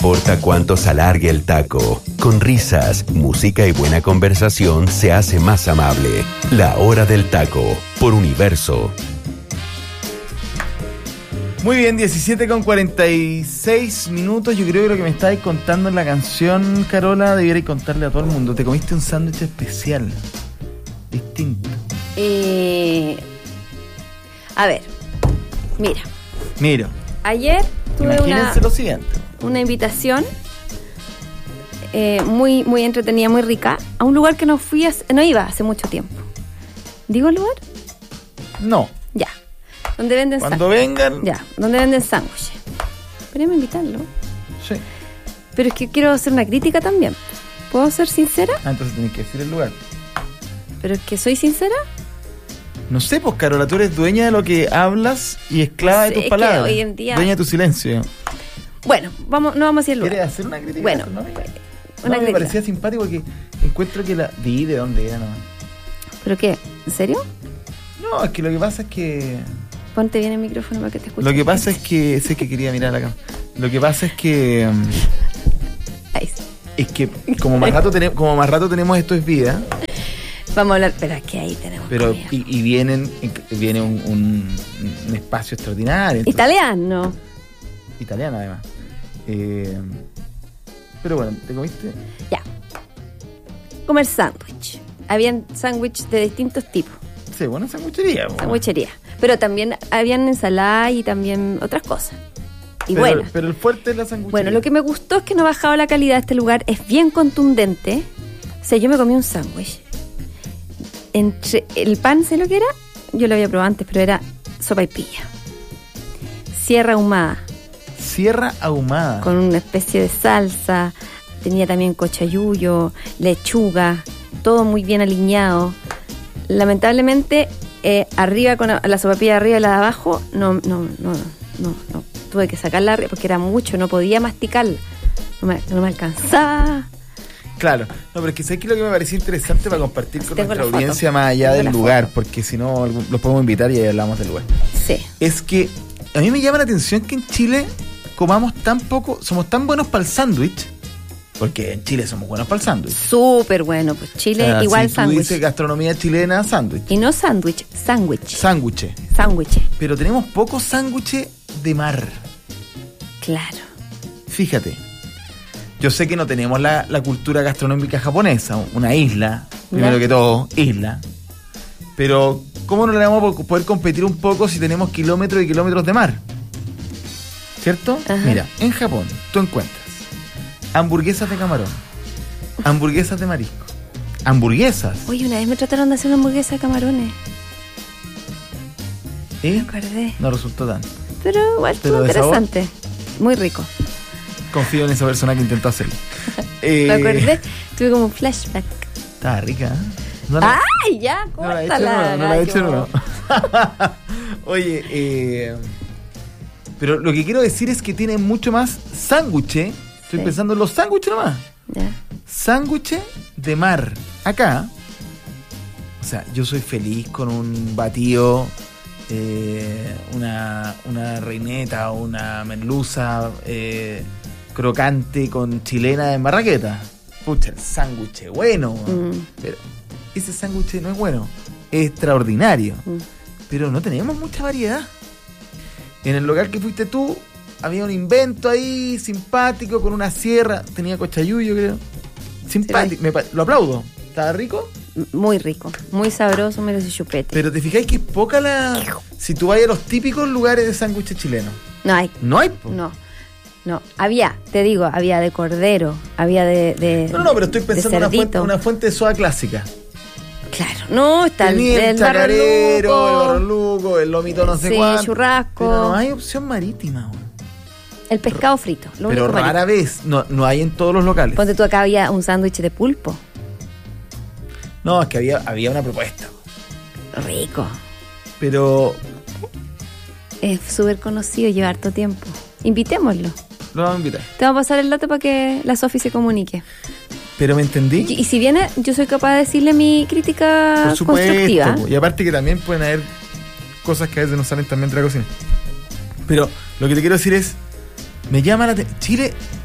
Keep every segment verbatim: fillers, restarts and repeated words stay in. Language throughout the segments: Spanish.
importa cuánto se alargue el taco, con risas, música y buena conversación se hace más amable. La Hora del Taco, por Universo. Muy bien, diecisiete con cuarenta y seis minutos. Yo creo que lo que me estabas contando en la canción, Carola, debiera contarle a todo el mundo. Te comiste un sándwich especial, distinto. Eh, a ver, mira. Mira. Ayer tuve Imagínense una, lo siguiente. una invitación eh, muy, muy entretenida, muy rica, a un lugar que no fui, hace, no iba hace mucho tiempo. ¿Digo el lugar? No. Ya. Donde venden Cuando vengan. Ya, donde venden sándwiches. Podríamos invitarlo. Sí. Pero es que quiero hacer una crítica también. ¿Puedo ser sincera? Ah, entonces tenés que decir el lugar. ¿Pero es que soy sincera? No sé, pues, Carola, tú eres dueña de lo que hablas y esclava Sí, de tus es que palabras. hoy en día- Dueña de tu silencio. Bueno, vamos, no vamos a decir el lugar. ¿Quieres hacer una crítica? Bueno, ¿No? una No, me crítica. parecía simpático porque encuentro que la... Di de dónde era nomás. ¿Pero qué? ¿En serio? No, es que lo que pasa es que... Ponte bien el micrófono para que te escuche. Lo que pasa es que... Sé que quería mirar acá. Lo que pasa es que... um, Ahí sí. Es que como más rato, tenemos, como más rato tenemos Esto es Vida, Vamos a hablar, pero es que ahí tenemos pero comida. y, y vienen viene un, un, un espacio extraordinario. Entonces, Italiano. italiano además. Eh, pero bueno, ¿te comiste? Ya. Comer sándwich. Habían sándwich de distintos tipos. Sí, bueno, sanguchería. Bueno. Sándwichería. Pero también habían ensalada y también otras cosas. Y pero, bueno. Pero el fuerte es la sanguchería. Bueno, lo que me gustó es que no ha bajado la calidad de este lugar. Es bien contundente. O sea, yo me comí un sándwich. Entre el pan, ¿sé lo que era? Yo lo había probado antes, pero era sopaipilla. Sierra ahumada. Sierra ahumada. Con una especie de salsa. Tenía también cochayuyo, lechuga. Todo muy bien alineado. Lamentablemente, eh, arriba con la, la sopapilla de arriba y la de abajo, no, no, no, no, no. Tuve que sacarla arriba porque era mucho, no podía masticarla. No me, no me alcanzaba. Claro, no, pero es que sé que lo que me pareció interesante para compartir con Tengo nuestra la foto. audiencia más allá Tengo del la lugar, foto. porque si no algún- los podemos invitar y ahí hablamos del lugar. Sí. Es que a mí me llama la atención que en Chile comamos tan poco, somos tan buenos para el sándwich, porque en Chile somos buenos para el sándwich. Súper bueno, pues Chile O sea, igual si tú sándwich. dices gastronomía chilena, sándwich. Y no sándwich, sándwich. Sándwiche. Sándwich. Pero tenemos pocos sándwiches de mar. Claro. Fíjate. Yo sé que no tenemos la, la cultura gastronómica japonesa, una isla, primero Ya. que todo, isla. Pero, ¿cómo no le vamos a poder competir un poco si tenemos kilómetros y kilómetros de mar? ¿Cierto? Ajá. Mira, en Japón tú encuentras hamburguesas de camarón, hamburguesas de marisco, hamburguesas. Oye, una vez me trataron de hacer una hamburguesa de camarones. ¿Y? Me acordé. No resultó tanto. Pero igual ¿Pero estuvo de sabor? interesante. Muy rico. Confío en esa persona que intentó hacerlo. Eh, Me acordé. Tuve como un flashback. Estaba rica, ¿eh? No la- ¡Ay, ya! No la he hecho Córtala. nueva, no la he hecho Gallo. nueva. Oye, eh, pero lo que quiero decir es que tiene mucho más sándwiches. Estoy Sí. pensando en los sándwiches nomás. Ya. Sándwiches de mar. Acá, o sea, yo soy feliz con un batido, eh, una, una reineta o una merluza eh, crocante con chilena de marraqueta. Pucha, el sándwich bueno. Mm. Pero ese sándwich no es bueno, es extraordinario. Mm. Pero no tenemos mucha variedad. En el local que fuiste tú, había un invento ahí simpático con una sierra. Tenía cochayuyo, creo. Simpático. Me pa- lo aplaudo. ¿Estaba rico? Muy rico. Muy sabroso, merece chupete. Pero te fijáis que es poca la... Si tú vas a los típicos lugares de sándwiches chilenos. No hay. No hay, po. No. No. Había, te digo, había de cordero. Había de. de No, no, pero estoy de pensando en una fuente, cerdito. una fuente de soda clásica. Claro. No, está el, Tenía el el barro chacarero, el luco, barroluco, el lomito no sé sí, cuánto. churrasco. Pero no hay opción marítima, weón. el pescado frito. Lo Pero único rara marito. vez, no, no hay en todos los locales. Ponte tú, acá había un sándwich de pulpo. No, es que había, había una propuesta. Rico. Pero Es súper conocido, lleva harto tiempo. Invitémoslo. lo vamos a invitar. Te vamos a pasar el dato para que la Sofi se comunique. Pero me entendí. Y, y si viene, yo soy capaz de decirle mi crítica Por supuesto. constructiva. po. Y aparte que también pueden haber cosas que a veces no salen también de la cocina. Pero lo que te quiero decir es, me llama la atención. Chile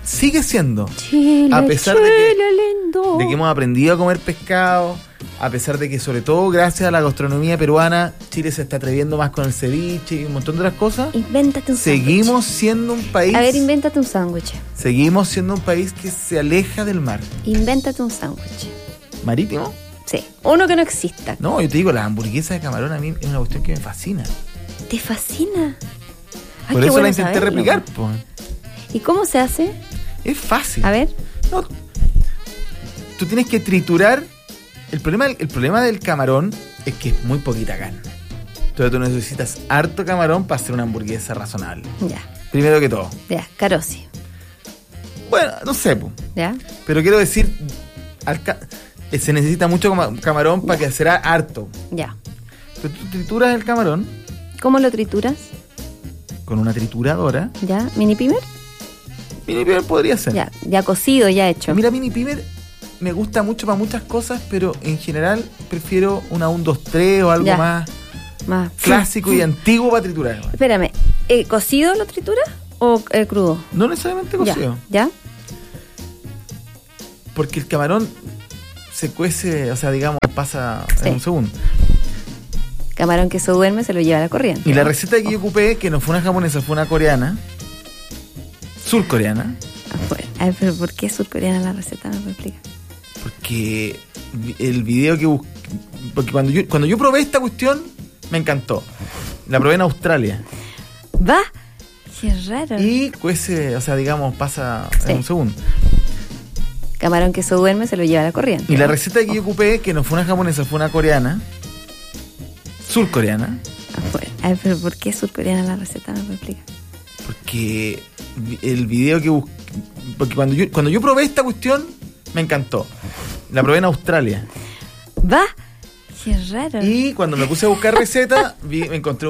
sigue siendo, Chile, a pesar Chile de que, lindo. de que hemos aprendido a comer pescado, a pesar de que sobre todo gracias a la gastronomía peruana, Chile se está atreviendo más con el ceviche y un montón de otras cosas, Invéntate un seguimos sándwich. siendo un país, A ver, invéntate un sándwich. seguimos siendo un país que se aleja del mar. Invéntate un sándwich. ¿Marítimo? Sí, uno que no exista. No, yo te digo, la hamburguesa de camarón a mí es una cuestión que me fascina. ¿Te fascina? Ay, Por qué eso bueno la intenté saberlo. replicar, po. ¿Y cómo se hace? Es fácil. A ver. No, tú tienes que triturar. El problema, el problema del camarón es que es muy poquita carne. Entonces tú necesitas harto camarón para hacer una hamburguesa razonable. Ya, Primero que todo. ya, Carosi. Bueno, no sé, po. Ya. Pero quiero decir, al ca- eh, se necesita mucho cama- camarón para que será harto. Ya. Pero tú trituras el camarón ¿Cómo lo trituras? con una trituradora. Ya. ¿Mini pimer? Mini pimer podría ser. Ya, ya cocido, ya hecho. Mira, mini pimer me gusta mucho para muchas cosas, pero en general prefiero una un dos tres o algo Ya. más Más. clásico y antiguo para triturar. Espérame, ¿eh, ¿cocido lo trituras o eh, crudo? No necesariamente cocido, Ya. ¿Ya? porque el camarón se cuece, o sea, digamos, pasa Sí. en un segundo. Camarón que se duerme se lo lleva a la corriente. Y la ¿no? receta que yo ocupé, que no fue una japonesa, fue una coreana, surcoreana, Ah, bueno. A ver, pero ¿por qué surcoreana la receta? ¿Me puede explicar? porque el video que busqué, porque cuando yo, cuando yo probé esta cuestión, me encantó. La probé en Australia. ¿Va? Qué raro. Y cuece, o sea, digamos, pasa Sí. en un segundo. Camarón que se duerme se lo lleva a la corriente. Y la ¿no? receta que yo ocupé, que no fue una japonesa, fue una coreana, surcoreana, Ah, bueno. A ver, pero ¿por qué surcoreana la receta? ¿Me puede explicar? porque el video que busqué, porque cuando yo, cuando yo probé esta cuestión, me encantó. La probé en Australia. ¿Va? Qué raro. Y cuando me puse a buscar recetas, vi, me encontré